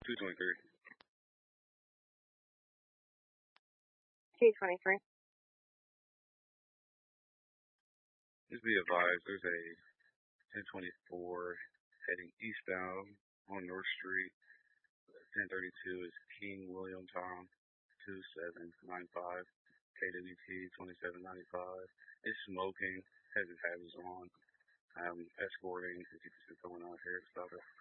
223. 223. Just be advised, there's a 1024 heading eastbound on North Street. 1032 is King William Tom 2795. KWT 2795. It's smoking, has his hazards on. Escorting, as you can see someone out here, it's about a